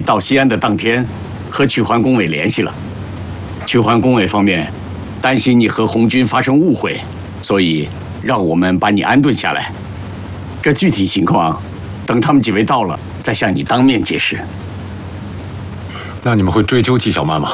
到西安的当天，和曲环工委联系了。曲环工委方面担心你和红军发生误会，所以让我们把你安顿下来。这具体情况，等他们几位到了再向你当面解释。 那你们会追究纪晓曼吗？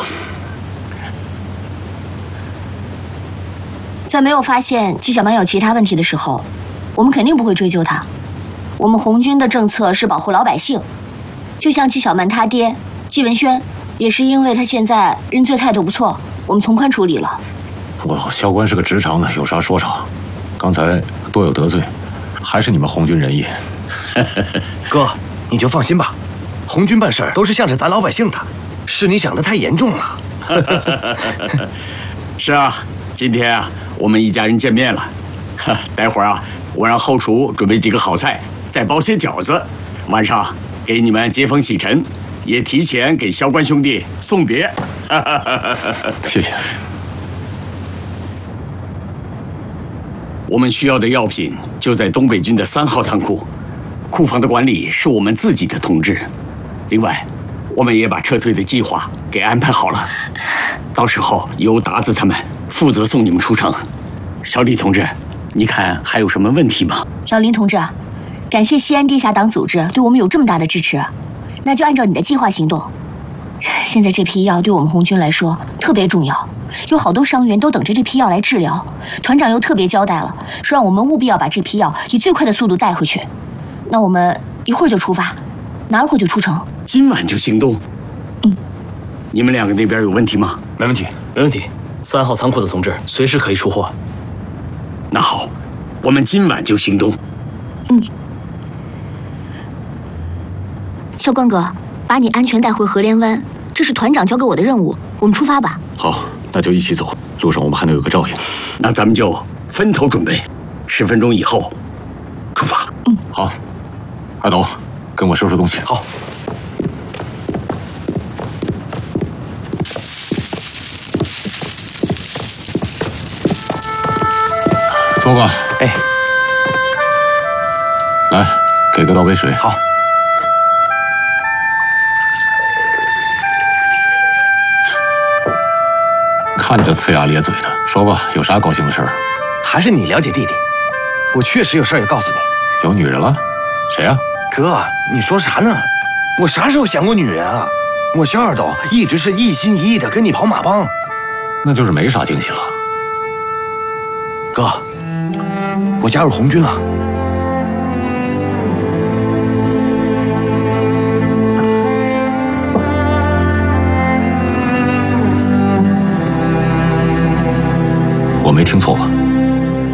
在没有发现纪晓曼有其他问题的时候，我们肯定不会追究他。我们红军的政策是保护老百姓，就像纪晓曼他爹纪文轩，也是因为他现在认罪态度不错，我们从宽处理了。 不过萧官是个直肠子，有啥说啥。刚才多有得罪，还是你们红军仁义。 哥，你就放心吧，红军办事都是向着咱老百姓的，是你想的太严重了。 是啊，今天啊，我们一家人见面了。待会儿啊，我让后厨准备几个好菜，再包些饺子，晚上给你们接风洗尘，也提前给萧官兄弟送别。 谢谢。 我们需要的药品就在东北军的3号仓库，库房的管理是我们自己的同志。另外，我们也把撤退的计划给安排好了，到时候由达子他们负责送你们出城。小李同志，你看还有什么问题吗？ 老林同志，感谢西安地下党组织对我们有这么大的支持，那就按照你的计划行动。现在这批药对我们红军来说特别重要，有好多伤员都等着这批药来治疗。团长又特别交代了，说让我们务必要把这批药以最快的速度带回去。那我们一会儿就出发，拿了货就出城。 今晚就行动。你们两个那边有问题吗？ 没问题， 没问题。3号仓库的同志随时可以出货。 那好，我们今晚就行动。 校官哥，把你安全带回河连湾，这是团长交给我的任务。我们出发吧。 好，那就一起走。路上我们还能有个照应。 那咱们就分头准备，10分钟以后出发。 好，阿斗，跟我收拾东西。 好。 坐吧。 哎， 来，给个倒杯水。 好。 看着呲牙咧嘴的，说吧，有啥高兴的事儿？ 还是你了解弟弟，我确实有事儿要告诉你。 有女人了？谁呀？ 哥，你说啥呢？我啥时候想过女人啊？我小耳朵一直是一心一意的跟你跑马帮。 那就是没啥惊喜了。 哥，我加入红军了。 我没听错吧？